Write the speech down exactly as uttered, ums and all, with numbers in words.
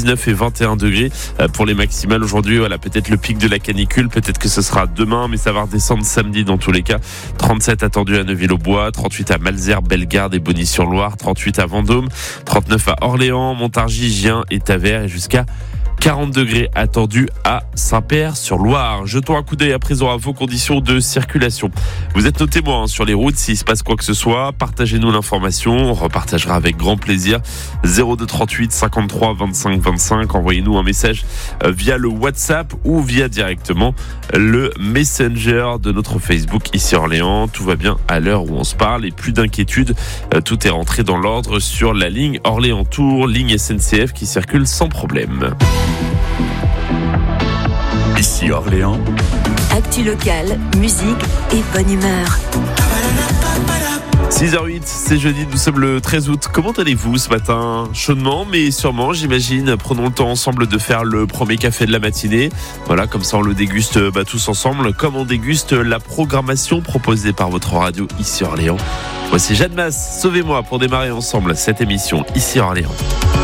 dix-neuf et vingt et un degrés pour les maximales aujourd'hui. Voilà, peut-être le pic de la canicule, peut-être que ce sera demain, mais ça va redescendre samedi dans tous les cas. trente-sept attendus à Neuville-aux-Bois, trente-huit à Malesherbes, Bellegarde et Bonny-sur-Loire, trente-huit à Vendôme, trente-neuf à Orléans, Montargis, Gien et Tavers et jusqu'à quarante degrés attendus à Saint-Père-sur-Loire. Jetons un coup d'œil à présent à vos conditions de circulation. Vous êtes nos témoins sur les routes. S'il se passe quoi que ce soit, partagez-nous l'information. On repartagera avec grand plaisir. zéro deux trente-huit cinquante-trois vingt-cinq vingt-cinq. Envoyez-nous un message via le WhatsApp ou via directement le Messenger de notre Facebook ici Orléans. Tout va bien à l'heure où on se parle et plus d'inquiétude. Tout est rentré dans l'ordre sur la ligne Orléans-Tours, ligne S N C F qui circule sans problème. Ici Orléans. Actu locale, musique et bonne humeur. six heures huit, c'est jeudi, nous sommes le treize août. Comment allez-vous ce matin ? Chaudement, mais sûrement, j'imagine. Prenons le temps ensemble de faire le premier café de la matinée. Voilà, comme ça on le déguste bah, tous ensemble, comme on déguste la programmation proposée par votre radio ici Orléans. Voici Jeanne Masse, Sauvez-moi pour démarrer ensemble cette émission ici Orléans.